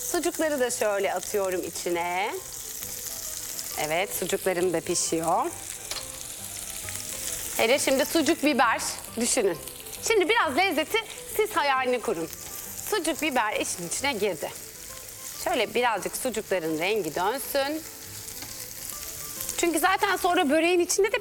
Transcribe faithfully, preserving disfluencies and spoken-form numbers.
Sucukları da şöyle atıyorum içine. Evet, sucuklarım da pişiyor. Hele şimdi sucuk biber düşünün. Şimdi biraz lezzeti siz hayalini kurun. Sucuk biber işin içine girdi. Şöyle birazcık sucukların rengi dönsün. Çünkü zaten sonra böreğin içinde de